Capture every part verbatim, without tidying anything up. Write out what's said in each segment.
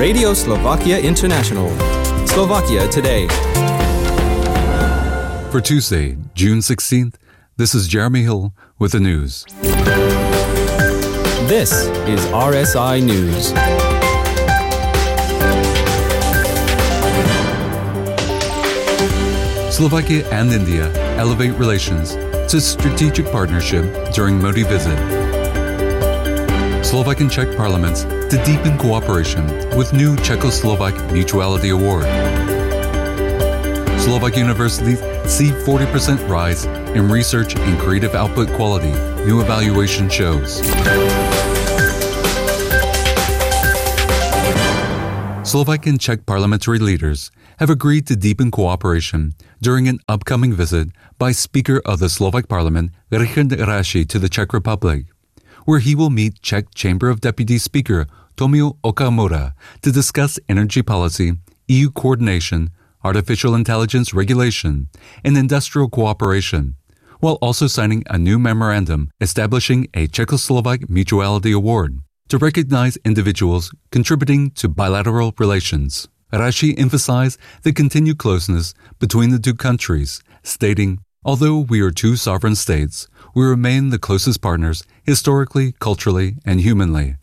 Radio Slovakia International. Slovakia Today. For Tuesday, June sixteenth, this is Jeremy Hill with the news. This is R S I News. Slovakia and India elevate relations to strategic partnership during Modi visit. Slovak and Czech parliaments to deepen cooperation with new Czechoslovak Mutuality Award. Slovak universities see forty percent rise in research and creative output quality, new evaluation shows. Slovak and Czech parliamentary leaders have agreed to deepen cooperation during an upcoming visit by Speaker of the Slovak Parliament, Richard Raši, to the Czech Republic, where he will meet Czech Chamber of Deputies Speaker Tomio Okamura to discuss energy policy, E U coordination, artificial intelligence regulation, and industrial cooperation, while also signing a new memorandum establishing a Czechoslovak Mutuality Award to recognize individuals contributing to bilateral relations. Raši emphasized the continued closeness between the two countries, stating, "Although we are two sovereign states, we remain the closest partners historically, culturally, and humanly."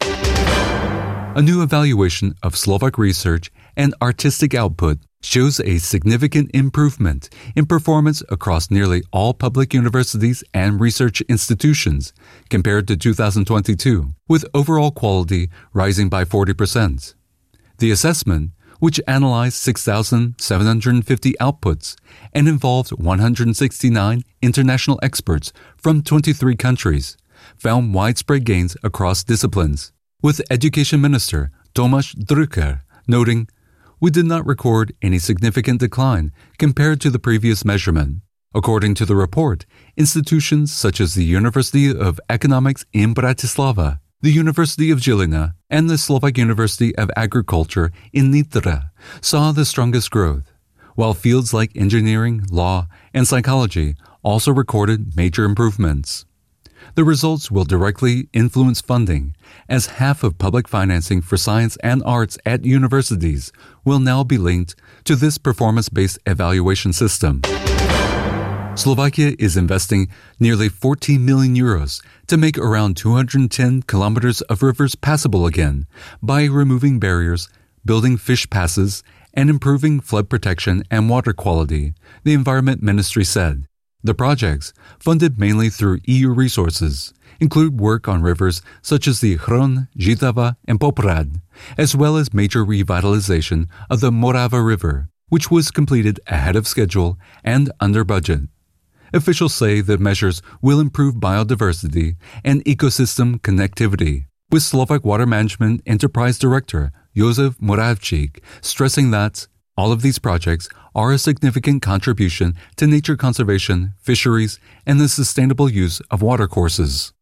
A new evaluation of Slovak research and artistic output shows a significant improvement in performance across nearly all public universities and research institutions compared to two thousand twenty-two, with overall quality rising by forty percent. The assessment, which analyzed six thousand seven hundred fifty outputs and involved one hundred sixty-nine international experts from twenty-three countries, found widespread gains across disciplines, with Education Minister Tomáš Drucker noting, "We did not record any significant decline compared to the previous measurement." According to the report, institutions such as the University of Economics in Bratislava, the University of Žilina, and the Slovak University of Agriculture in Nitra saw the strongest growth, while fields like engineering, law, and psychology also recorded major improvements. The results will directly influence funding, as half of public financing for science and arts at universities will now be linked to this performance-based evaluation system. Slovakia is investing nearly fourteen million euros to make around two hundred ten kilometers of rivers passable again by removing barriers, building fish passes, and improving flood protection and water quality, the Environment Ministry said. The projects, funded mainly through E U resources, include work on rivers such as the Hron, Žitava, and Poprad, as well as major revitalization of the Morava River, which was completed ahead of schedule and under budget. Officials say the measures will improve biodiversity and ecosystem connectivity, with Slovak Water Management Enterprise Director Jozef Moravčík stressing that all of these projects are a significant contribution to nature conservation, fisheries, and the sustainable use of watercourses.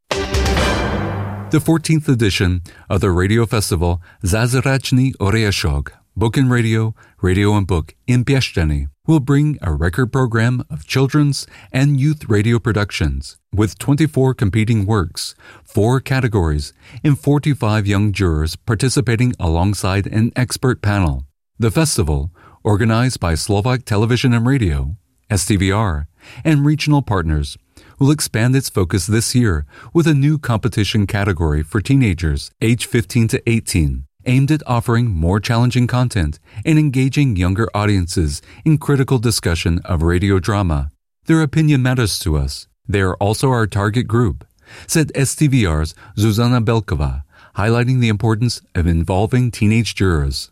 The fourteenth edition of the radio festival Zázračný Oriešok, Book and Radio, Radio and Book in Piešťany, will bring a record program of children's and youth radio productions with twenty-four competing works, four categories, and forty-five young jurors participating alongside an expert panel. The festival, organized by Slovak Television and Radio, S T V R, and regional partners, will expand its focus this year with a new competition category for teenagers aged fifteen to eighteen, aimed at offering more challenging content and engaging younger audiences in critical discussion of radio drama. Their opinion matters to us. They are also our target group, said S T V R's Zuzana Belkova, highlighting the importance of involving teenage jurors.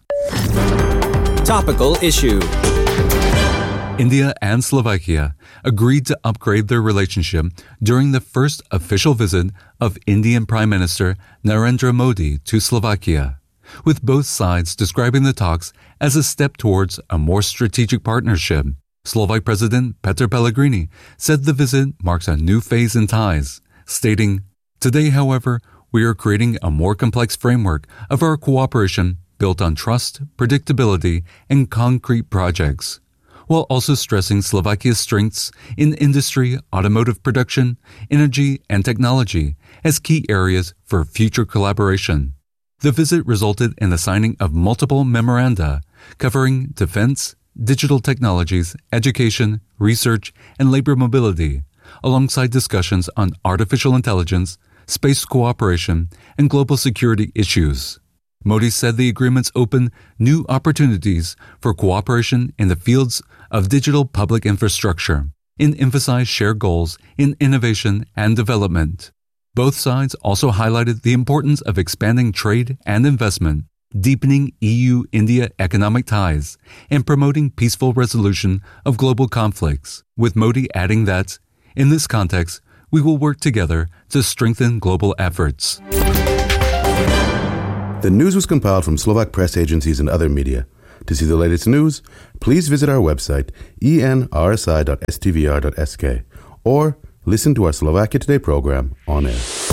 Topical issue. India and Slovakia agreed to upgrade their relationship during the first official visit of Indian Prime Minister Narendra Modi to Slovakia, with both sides describing the talks as a step towards a more strategic partnership. Slovak President Petr Pellegrini said the visit marks a new phase in ties, stating, "Today, however, we are creating a more complex framework of our cooperation built on trust, predictability, and concrete projects, while also stressing Slovakia's strengths in industry, automotive production, energy, and technology as key areas for future collaboration." The visit resulted in the signing of multiple memoranda covering defense, digital technologies, education, research, and labor mobility, alongside discussions on artificial intelligence, space cooperation, and global security issues. Modi said the agreements open new opportunities for cooperation in the fields of digital public infrastructure and emphasize shared goals in innovation and development. Both sides also highlighted the importance of expanding trade and investment, deepening E U-India economic ties, and promoting peaceful resolution of global conflicts, with Modi adding that, in this context, we will work together to strengthen global efforts. The news was compiled from Slovak press agencies and other media. To see the latest news, please visit our website, e n r s i dot s t v r dot s k, or listen to our Slovakia Today program on air.